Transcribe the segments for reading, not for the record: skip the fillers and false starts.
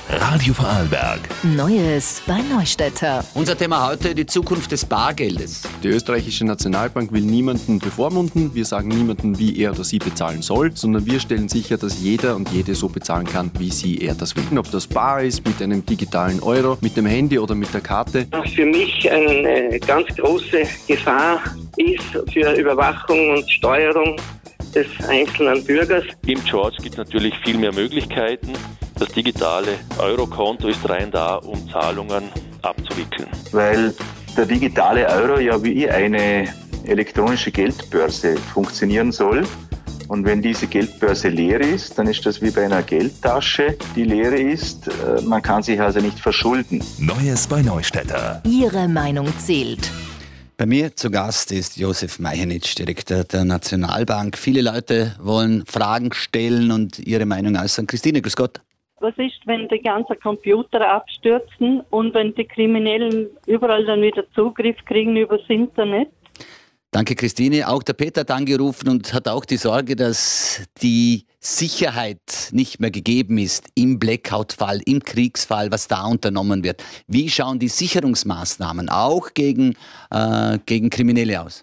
Radio Vorarlberg. Neues bei Neustädter. Unser Thema heute: die Zukunft des Bargeldes. Die österreichische Nationalbank will niemanden bevormunden. Wir sagen niemanden, wie er oder sie bezahlen soll, sondern wir stellen sicher, dass jeder und jede so bezahlen kann, wie sie, er das will. Ob das bar ist, mit einem digitalen Euro, mit dem Handy oder mit der Karte. Was für mich eine ganz große Gefahr ist für Überwachung und Steuerung des einzelnen Bürgers. Im Charge gibt es natürlich viel mehr Möglichkeiten. Das digitale Eurokonto ist rein da, um Zahlungen abzuwickeln. Weil der digitale Euro ja wie eine elektronische Geldbörse funktionieren soll. Und wenn diese Geldbörse leer ist, dann ist das wie bei einer Geldtasche, die leer ist. Man kann sich also nicht verschulden. Neues bei Neustädter. Ihre Meinung zählt. Bei mir zu Gast ist Josef Meihenitsch, Direktor der Nationalbank. Viele Leute wollen Fragen stellen und ihre Meinung äußern. Christine, grüß Gott. Was ist, wenn die ganzen Computer abstürzen und wenn die Kriminellen überall dann wieder Zugriff kriegen übers Internet? Danke, Christine. Auch der Peter hat angerufen und hat auch die Sorge, dass die Sicherheit nicht mehr gegeben ist im Blackout-Fall, im Kriegsfall, was da unternommen wird. Wie schauen die Sicherungsmaßnahmen auch gegen Kriminelle aus?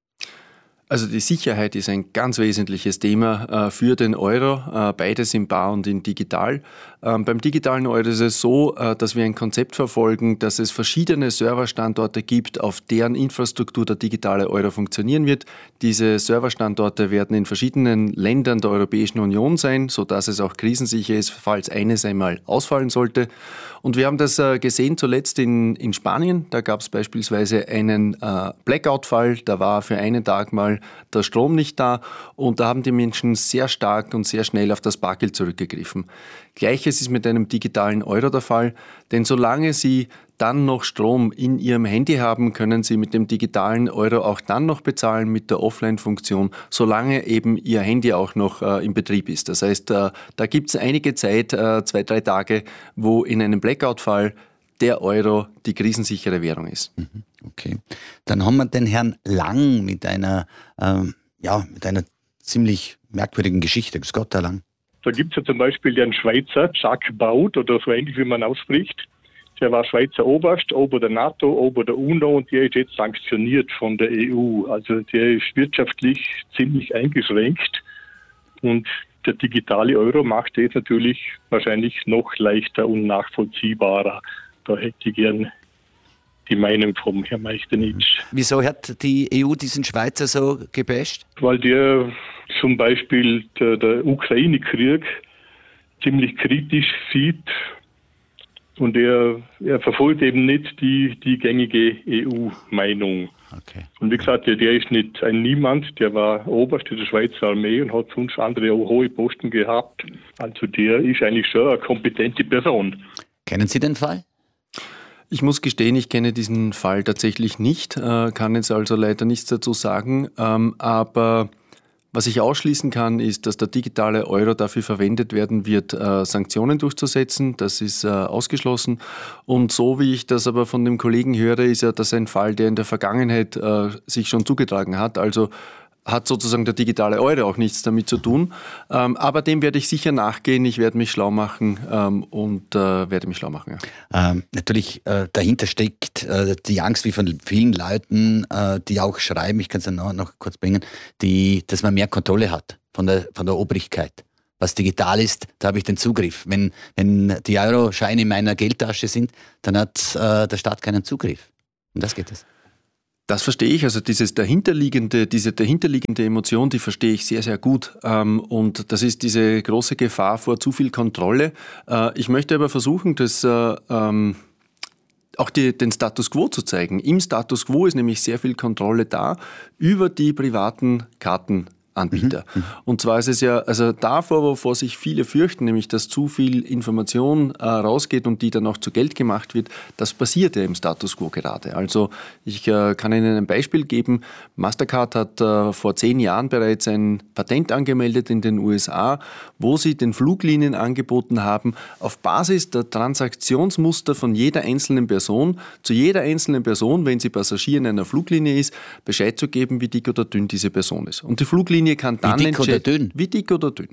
Also die Sicherheit ist ein ganz wesentliches Thema für den Euro, beides in bar und in digital. Beim digitalen Euro ist es so, dass wir ein Konzept verfolgen, dass es verschiedene Serverstandorte gibt, auf deren Infrastruktur der digitale Euro funktionieren wird. Diese Serverstandorte werden in verschiedenen Ländern der Europäischen Union sein, sodass es auch krisensicher ist, falls eines einmal ausfallen sollte. Und wir haben das gesehen zuletzt in Spanien. Da gab es beispielsweise einen Blackout-Fall. Da war für einen Tag mal der Strom nicht da und da haben die Menschen sehr stark und sehr schnell auf das Bargeld zurückgegriffen. Gleiches ist mit einem digitalen Euro der Fall, denn solange Sie dann noch Strom in Ihrem Handy haben, können Sie mit dem digitalen Euro auch dann noch bezahlen mit der Offline-Funktion, solange eben Ihr Handy auch noch in Betrieb ist. Das heißt, da gibt es einige Zeit, 2-3 Tage, wo in einem Blackout-Fall der Euro die krisensichere Währung ist. Okay. Dann haben wir den Herrn Lang mit einer ziemlich merkwürdigen Geschichte. Grüß Gott, Herr Lang. Da gibt es ja zum Beispiel den Schweizer Jacques Baud oder so ähnlich, wie man ausspricht. Der war Schweizer Oberst, Ober der NATO, Ober der UNO und der ist jetzt sanktioniert von der EU. Also der ist wirtschaftlich ziemlich eingeschränkt und der digitale Euro macht es natürlich wahrscheinlich noch leichter und nachvollziehbarer. Da hätte ich gern die Meinung vom Herrn Meihenitsch. Wieso hat die EU diesen Schweizer so gebasht? Weil der zum Beispiel der Ukraine-Krieg ziemlich kritisch sieht und er verfolgt eben nicht die gängige EU-Meinung. Okay. Und wie gesagt, der ist nicht ein Niemand, der war Oberst der Schweizer Armee und hat sonst andere hohe Posten gehabt. Also der ist eigentlich schon eine kompetente Person. Kennen Sie den Fall? Ich muss gestehen, ich kenne diesen Fall tatsächlich nicht, kann jetzt also leider nichts dazu sagen, aber was ich ausschließen kann, ist, dass der digitale Euro dafür verwendet werden wird, Sanktionen durchzusetzen. Das ist ausgeschlossen. Und so wie ich das aber von dem Kollegen höre, ist ja das ein Fall, der in der Vergangenheit sich schon zugetragen hat. Also hat sozusagen der digitale Euro auch nichts damit zu tun. Aber dem werde ich sicher nachgehen. Ich werde mich schlau machen Ja. Natürlich, dahinter steckt die Angst wie von vielen Leuten, die auch schreiben, ich kann es dann noch kurz bringen, dass man mehr Kontrolle hat von der Obrigkeit. Was digital ist, da habe ich den Zugriff. Wenn die Euro-Scheine in meiner Geldtasche sind, dann hat der Staat keinen Zugriff. Und das geht es. Das verstehe ich, also diese dahinterliegende Emotion, die verstehe ich sehr, sehr gut. Und das ist diese große Gefahr vor zu viel Kontrolle. Ich möchte aber versuchen, auch den Status Quo zu zeigen. Im Status Quo ist nämlich sehr viel Kontrolle da über die privaten Kartenanbieter. Und zwar ist es ja, also davor, wovor sich viele fürchten, nämlich dass zu viel Information rausgeht und die dann auch zu Geld gemacht wird, das passiert ja im Status Quo gerade. Also ich kann Ihnen ein Beispiel geben. Mastercard hat vor 10 Jahren bereits ein Patent angemeldet in den USA, wo sie den Fluglinien angeboten haben, auf Basis der Transaktionsmuster von jeder einzelnen Person, zu jeder einzelnen Person, wenn sie Passagier in einer Fluglinie ist, Bescheid zu geben, wie dick oder dünn diese Person ist. Und die Fluglinie kann dann entscheiden. Wie dick oder dünn.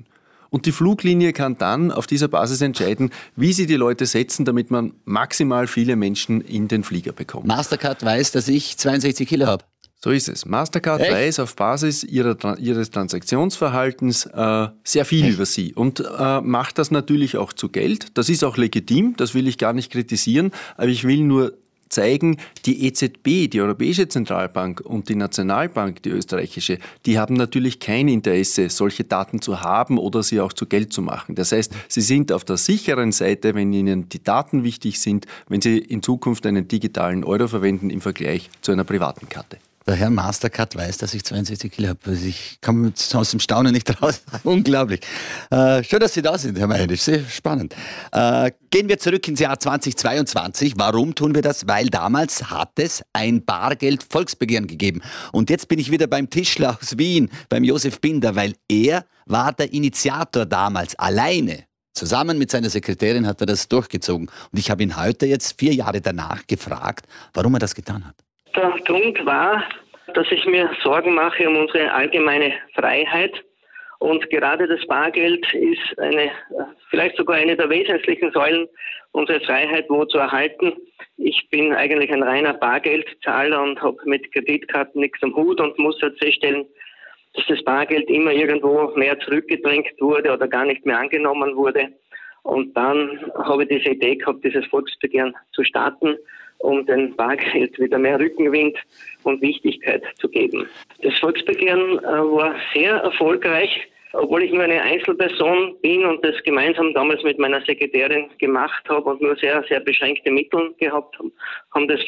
Und die Fluglinie kann dann auf dieser Basis entscheiden, wie sie die Leute setzen, damit man maximal viele Menschen in den Flieger bekommt. Mastercard weiß, dass ich 62 Kilo habe. So ist es. Mastercard weiß auf Basis ihres Transaktionsverhaltens sehr viel über Sie und macht das natürlich auch zu Geld. Das ist auch legitim, das will ich gar nicht kritisieren, aber ich will nur zeigen, die EZB, die Europäische Zentralbank und die Nationalbank, die österreichische, die haben natürlich kein Interesse, solche Daten zu haben oder sie auch zu Geld zu machen. Das heißt, sie sind auf der sicheren Seite, wenn ihnen die Daten wichtig sind, wenn sie in Zukunft einen digitalen Euro verwenden im Vergleich zu einer privaten Karte. Der Herr Mastercard weiß, dass ich 62 Kilo habe. Also ich komme aus dem Staunen nicht raus. Unglaublich. Schön, dass Sie da sind, Herr Meyernisch. Sehr spannend. Gehen wir zurück ins Jahr 2022. Warum tun wir das? Weil damals hat es ein Bargeld-Volksbegehren gegeben. Und jetzt bin ich wieder beim Tischler aus Wien, beim Josef Binder, weil er war der Initiator damals alleine. Zusammen mit seiner Sekretärin hat er das durchgezogen. Und ich habe ihn heute, jetzt 4 Jahre danach, gefragt, warum er das getan hat. Der Grund war, dass ich mir Sorgen mache um unsere allgemeine Freiheit. Und gerade das Bargeld ist vielleicht sogar eine der wesentlichen Säulen, unsere Freiheit wo zu erhalten. Ich bin eigentlich ein reiner Bargeldzahler und habe mit Kreditkarten nichts am Hut und muss halt feststellen, dass das Bargeld immer irgendwo mehr zurückgedrängt wurde oder gar nicht mehr angenommen wurde. Und dann habe ich diese Idee gehabt, dieses Volksbegehren zu starten, um dem Bargeld wieder mehr Rückenwind und Wichtigkeit zu geben. Das Volksbegehren war sehr erfolgreich, obwohl ich nur eine Einzelperson bin und das gemeinsam damals mit meiner Sekretärin gemacht habe und nur sehr, sehr beschränkte Mittel gehabt habe, haben das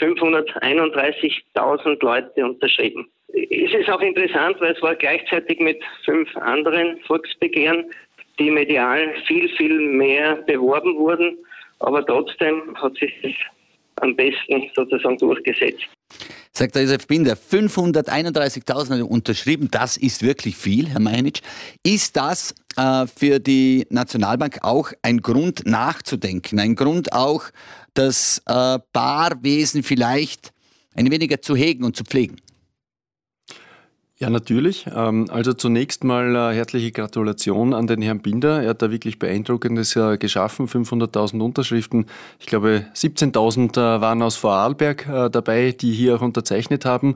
531.000 Leute unterschrieben. Es ist auch interessant, weil es war gleichzeitig mit 5 anderen Volksbegehren, die medial viel, viel mehr beworben wurden, aber trotzdem hat sich das am besten sozusagen durchgesetzt. Sagt der Josef Binder, 531.000 unterschrieben, das ist wirklich viel, Herr Meyernisch. Ist das für die Nationalbank auch ein Grund nachzudenken, ein Grund auch, das Barwesen vielleicht ein weniger zu hegen und zu pflegen? Ja, natürlich. Also zunächst mal herzliche Gratulation an den Herrn Binder. Er hat da wirklich Beeindruckendes geschaffen, 500.000 Unterschriften. Ich glaube, 17.000 waren aus Vorarlberg dabei, die hier auch unterzeichnet haben.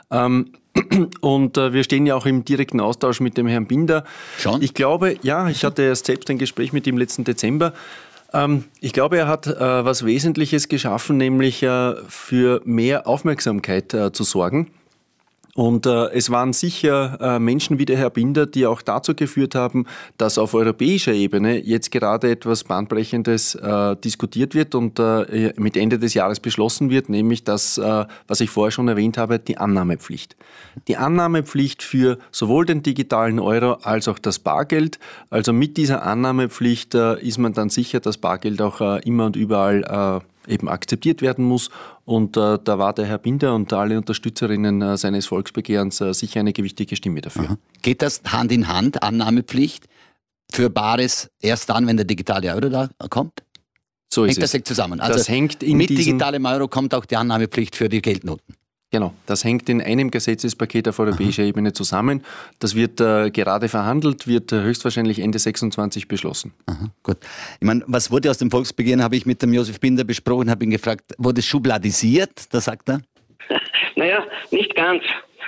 Und wir stehen ja auch im direkten Austausch mit dem Herrn Binder. Schon? Ich glaube, ja, ich hatte erst selbst ein Gespräch mit ihm letzten Dezember. Ich glaube, er hat was Wesentliches geschaffen, nämlich für mehr Aufmerksamkeit zu sorgen. Und es waren sicher Menschen wie der Herr Binder, die auch dazu geführt haben, dass auf europäischer Ebene jetzt gerade etwas Bahnbrechendes diskutiert wird und mit Ende des Jahres beschlossen wird, nämlich das, was ich vorher schon erwähnt habe, die Annahmepflicht. Die Annahmepflicht für sowohl den digitalen Euro als auch das Bargeld. Also mit dieser Annahmepflicht ist man dann sicher, dass Bargeld auch immer und überall eben akzeptiert werden muss. Und da war der Herr Binder und alle Unterstützerinnen seines Volksbegehrens sicher eine gewichtige Stimme dafür. Aha. Geht das Hand in Hand, Annahmepflicht für Bares erst dann, wenn der digitale Euro da kommt? So ist das es. Zusammen. Also das hängt mit digitalem Euro kommt auch die Annahmepflicht für die Geldnoten. Genau, das hängt in einem Gesetzespaket auf europäischer Ebene zusammen. Das wird gerade verhandelt, wird höchstwahrscheinlich Ende 26 beschlossen. Aha, gut. Ich meine, was wurde aus dem Volksbegehren, habe ich mit dem Josef Binder besprochen, habe ihn gefragt, wurde es schubladisiert? Da sagt er. Naja, nicht ganz.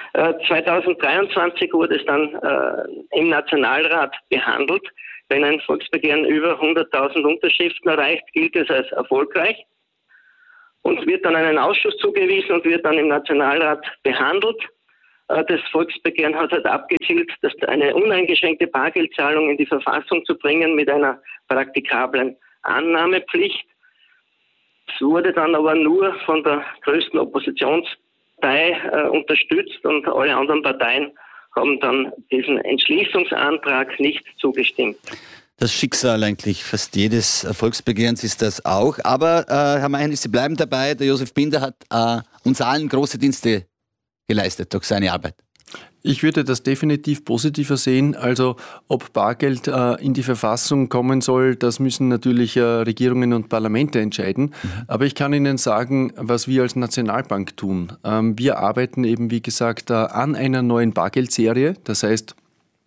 2023 wurde es dann im Nationalrat behandelt. Wenn ein Volksbegehren über 100.000 Unterschriften erreicht, gilt es als erfolgreich und wird dann einen Ausschuss zugewiesen und wird dann im Nationalrat behandelt. Das Volksbegehren hat halt abgezielt, dass eine uneingeschränkte Bargeldzahlung in die Verfassung zu bringen mit einer praktikablen Annahmepflicht. Es wurde dann aber nur von der größten Oppositionspartei unterstützt und alle anderen Parteien haben dann diesen Entschließungsantrag nicht zugestimmt. Das Schicksal eigentlich fast jedes Volksbegehrens ist das auch. Aber Herr Meyernisch, Sie bleiben dabei. Der Josef Binder hat uns allen große Dienste geleistet durch seine Arbeit. Ich würde das definitiv positiver sehen. Also ob Bargeld in die Verfassung kommen soll, das müssen natürlich Regierungen und Parlamente entscheiden. Aber ich kann Ihnen sagen, was wir als Nationalbank tun. Wir arbeiten eben, wie gesagt, an einer neuen Bargeldserie. Das heißt,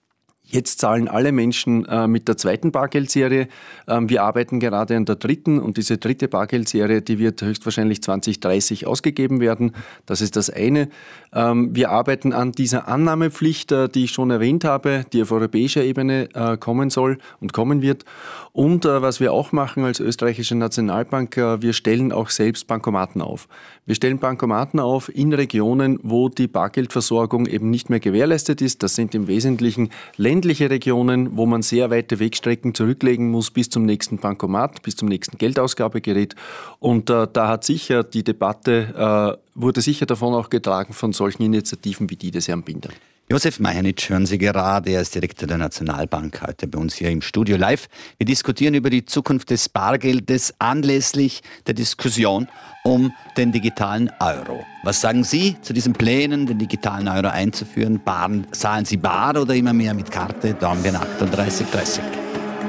Jetzt zahlen alle Menschen mit der zweiten Bargeldserie. Wir arbeiten gerade an der dritten und diese dritte Bargeldserie, die wird höchstwahrscheinlich 2030 ausgegeben werden. Das ist das eine. Wir arbeiten an dieser Annahmepflicht, die ich schon erwähnt habe, die auf europäischer Ebene kommen soll und kommen wird. Und was wir auch machen als österreichische Nationalbank, wir stellen auch selbst Bankomaten auf. Wir stellen Bankomaten auf in Regionen, wo die Bargeldversorgung eben nicht mehr gewährleistet ist. Das sind im Wesentlichen ländliche Regionen, wo man sehr weite Wegstrecken zurücklegen muss bis zum nächsten Bankomat, bis zum nächsten Geldausgabegerät. Und da hat sicher die Debatte, wurde sicher davon auch getragen von solchen Initiativen wie die des Herrn Binder. Josef Meiernitsch hören Sie gerade, er ist Direktor der Nationalbank, heute bei uns hier im Studio live. Wir diskutieren über die Zukunft des Bargeldes anlässlich der Diskussion um den digitalen Euro. Was sagen Sie zu diesen Plänen, den digitalen Euro einzuführen? Zahlen Sie bar oder immer mehr mit Karte? Daumen wir nach 38,30.